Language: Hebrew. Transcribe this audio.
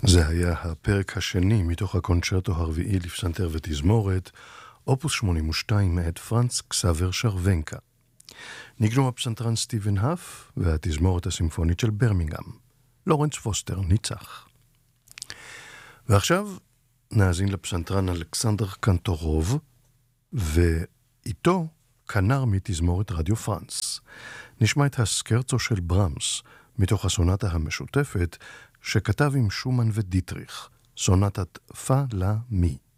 זה היה הפרק השני מתוך הקונצ'רטו הרביעי לפסנתר ותזמורת, אופוס 82 מאת פרנץ קסאבר שרוונקה. ניגנו הפסנתרן סטיבן האף והתזמורת הסימפונית של ברמינגהאם. לורנס פוסטר ניצח. ועכשיו נאזין לפסנתרן אלכסנדר קנטורוב, ואיתו כנר מתזמורת רדיו פרנס. נשמע את הסקרצו של ברמס מתוך הסונטה המשותפת שכתב עם שומן ודיטריך, סונטת פה לה מי.